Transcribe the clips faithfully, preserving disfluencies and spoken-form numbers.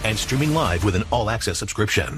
and streaming live with an all-access subscription.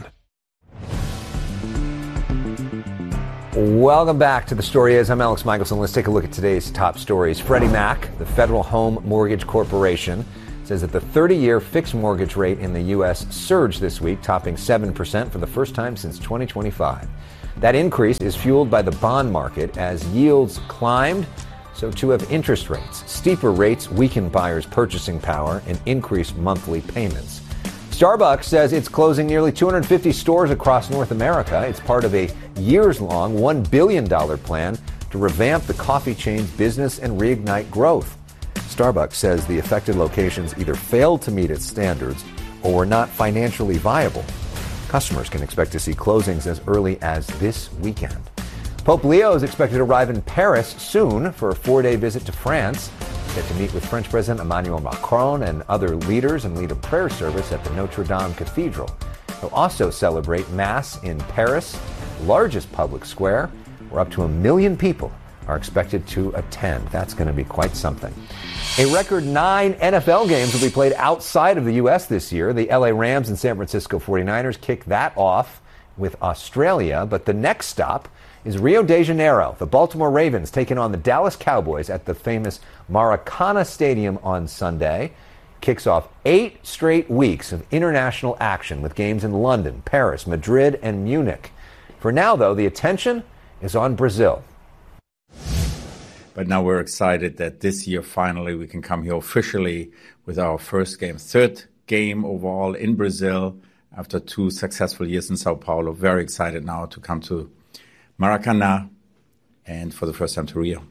Welcome back to The Story Is. I'm Alex Michelson. Let's take a look at today's top stories. Freddie Mac, the Federal Home Mortgage Corporation, says that the thirty-year fixed mortgage rate in the U S surged this week, topping seven percent for the first time since twenty twenty-five. That increase is fueled by the bond market. As yields climbed, so too have interest rates. Steeper rates weaken buyers' purchasing power and increase monthly payments. Starbucks says it's closing nearly two hundred fifty stores across North America. It's part of a years-long one billion dollars plan to revamp the coffee chain's business and reignite growth. Starbucks says the affected locations either failed to meet its standards or were not financially viable. Customers can expect to see closings as early as this weekend. Pope Leo is expected to arrive in Paris soon for a four-day visit to France. Get to meet with French President Emmanuel Macron and other leaders and lead a prayer service at the Notre Dame Cathedral. He'll also celebrate Mass in Paris, largest public square, where up to a million people are expected to attend. That's going to be quite something. A record nine N F L games will be played outside of the U S this year. The L A Rams and San Francisco forty-niners kick that off with Australia, but the next stop is Rio de Janeiro. The Baltimore Ravens taking on the Dallas Cowboys at the famous Maracana Stadium on Sunday. Kicks off eight straight weeks of international action with games in London, Paris, Madrid, and Munich. For now, though, the attention is on Brazil. But now we're excited that this year, finally, we can come here officially with our first game, third game overall in Brazil after two successful years in Sao Paulo. Very excited now to come to Maracanã, and for the first time to Rio.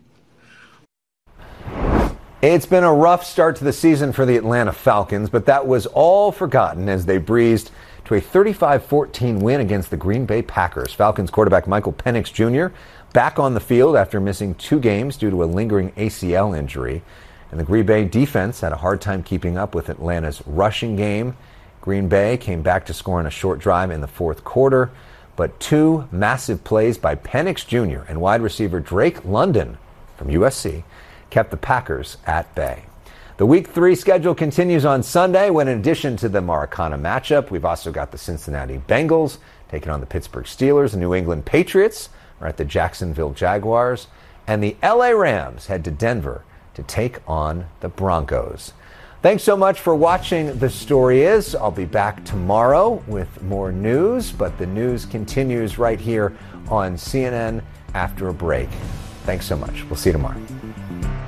It's been a rough start to the season for the Atlanta Falcons, but that was all forgotten as they breezed to a thirty-five fourteen win against the Green Bay Packers. Falcons quarterback Michael Penix Junior back on the field after missing two games due to a lingering A C L injury. And the Green Bay defense had a hard time keeping up with Atlanta's rushing game. Green Bay came back to score on a short drive in the fourth quarter. But two massive plays by Penix Junior and wide receiver Drake London from U S C kept the Packers at bay. The Week three schedule continues on Sunday when, in addition to the Maracana matchup, we've also got the Cincinnati Bengals taking on the Pittsburgh Steelers. The New England Patriots are at the Jacksonville Jaguars. And the L A Rams head to Denver to take on the Broncos. Thanks so much for watching The Story Is. I'll be back tomorrow with more news, but the news continues right here on C N N after a break. Thanks so much. We'll see you tomorrow.